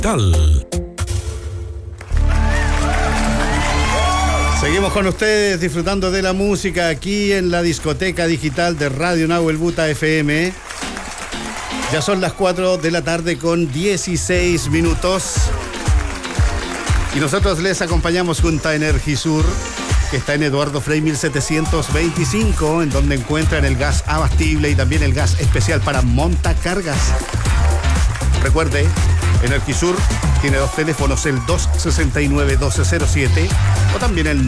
digital. Seguimos con ustedes disfrutando de la música aquí en la discoteca digital de Radio Nahuel Buta FM. Ya son las 4 de la tarde con 16 minutos. Y nosotros les acompañamos junto a Energisur, que está en Eduardo Frei 1725, en donde encuentran el gas abastible y también el gas especial para montacargas. Recuerde, Energisur tiene dos teléfonos, el 269-1207 o también el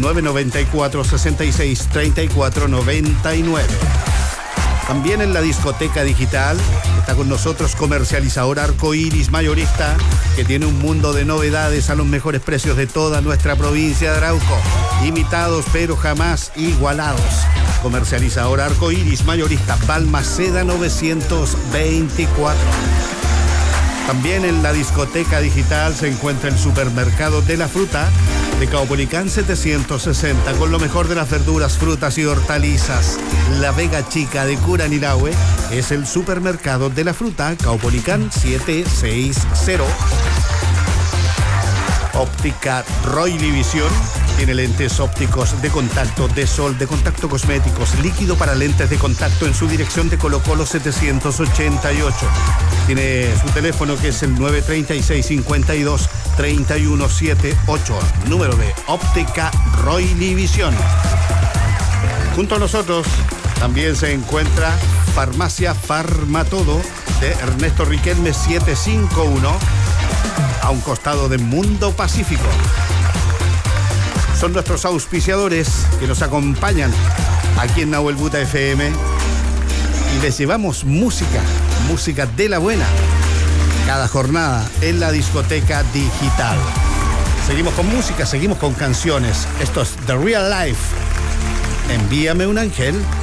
994-66-3499. También en la discoteca digital está con nosotros Comercializador Arcoiris Mayorista, que tiene un mundo de novedades a los mejores precios de toda nuestra provincia de Arauco. Imitados pero jamás igualados. Comercializador Arcoiris Mayorista, Balmaceda 924. También en la discoteca digital se encuentra el Supermercado de la Fruta de Caupolicán 760, con lo mejor de las verduras, frutas y hortalizas. La Vega Chica de Curanilahue es el Supermercado de la Fruta, Caupolicán 760. Óptica Roily Visión tiene lentes ópticos de contacto, de sol, de contacto cosméticos, líquido para lentes de contacto en su dirección de Colo Colo 788. Tiene su teléfono, que es el 936-52-3178, número de Óptica Roily Visión. Junto a nosotros también se encuentra Farmacia Farmatodo de Ernesto Riquelme 751, a un costado de Mundo Pacífico. Son nuestros auspiciadores que nos acompañan aquí en Nahuel Buta FM y les llevamos música de la buena cada jornada en la discoteca digital. Seguimos con música, seguimos con canciones. Esto es The Real Life. Envíame un ángel.